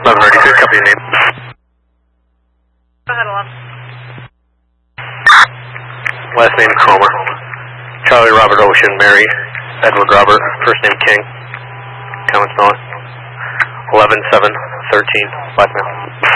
1136, copy your name. Go ahead, Alon. Last name Cromer. Charlie Robert Ocean, Mary Edward Robert, first name King. Comments Noah. 11-7-13, blackmail.